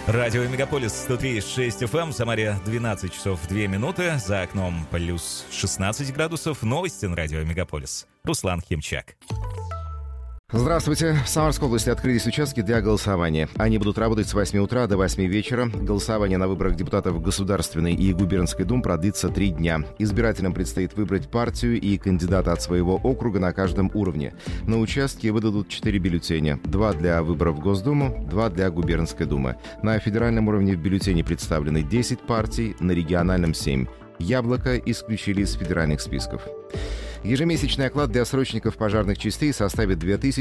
Радио Мегаполис 103.6 FM, в Самаре 12 часов 2 минуты, за окном плюс 16 градусов. Новости на Радио Мегаполис. Руслан Химчак. Здравствуйте. В Самарской области открылись участки для голосования. Они будут работать с 8 утра до 8 вечера. Голосование на выборах депутатов Государственной и губернской дум продлится 3 дня. Избирателям предстоит выбрать партию и кандидата от своего округа на каждом уровне. На участке выдадут 4 бюллетеня. 2 для выборов в Госдуму, 2 для губернской думы. На федеральном уровне в бюллетене представлены 10 партий, на региональном 7. Яблоко исключили из федеральных списков. Ежемесячный оклад для срочников пожарных частей составит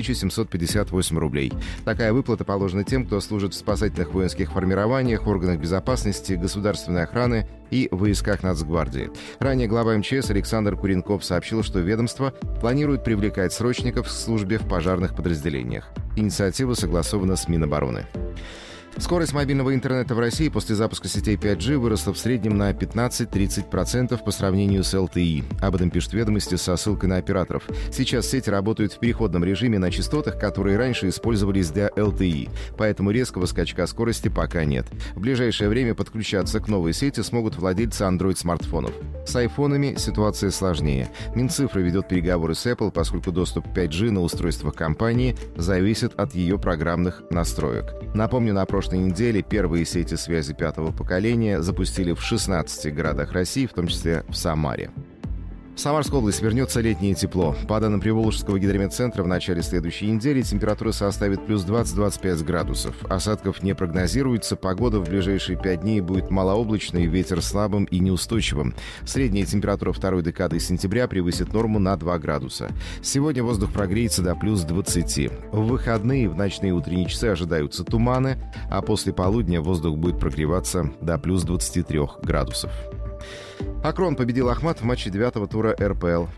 2758 рублей. Такая выплата положена тем, кто служит в спасательных воинских формированиях, органах безопасности, государственной охраны и войсках Нацгвардии. Ранее глава МЧС Александр Куренков сообщил, что ведомство планирует привлекать срочников к службе в пожарных подразделениях. Инициатива согласована с Минобороны. Скорость мобильного интернета в России после запуска сетей 5G выросла в среднем на 15-30% по сравнению с LTE. Об этом пишут «Ведомости» со ссылкой на операторов. Сейчас сети работают в переходном режиме на частотах, которые раньше использовались для LTE, поэтому резкого скачка скорости пока нет. В ближайшее время подключаться к новой сети смогут владельцы Android-смартфонов. С айфонами ситуация сложнее. Минцифры ведет переговоры с Apple, поскольку доступ к 5G на устройствах компании зависит от ее программных настроек. Напомню, на прошлой неделе первые сети связи 5-го поколения запустили в 16 городах России, в том числе в Самаре. В Самарскую область вернется летнее тепло. По данным Приволжского гидрометцентра, в начале следующей недели температура составит плюс 20-25 градусов. Осадков не прогнозируется, погода в ближайшие 5 дней будет малооблачной, ветер слабым и неустойчивым. Средняя температура второй декады сентября превысит норму на 2 градуса. Сегодня воздух прогреется до плюс 20. В выходные в ночные и утренние часы ожидаются туманы, а после полудня воздух будет прогреваться до плюс 23 градусов. Акрон победил Ахмат в матче 9-го тура РПЛ.